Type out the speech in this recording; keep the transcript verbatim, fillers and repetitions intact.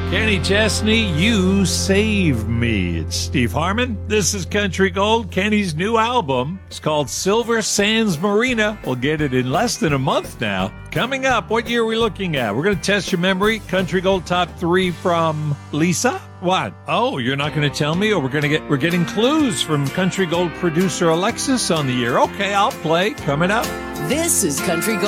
Kenny Chesney, You Save Me. It's Steve Harmon. This is Country Gold, Kenny's new album. It's called Silver Sands Marina. We'll get it in less than a month now. Coming up, what year are we looking at? We're going to test your memory. Country Gold top three from Lisa. What? Oh, you're not going to tell me? Or we're going to get, we're getting clues from Country Gold producer Alexis on the year. Okay, I'll play. Coming up. This is Country Gold.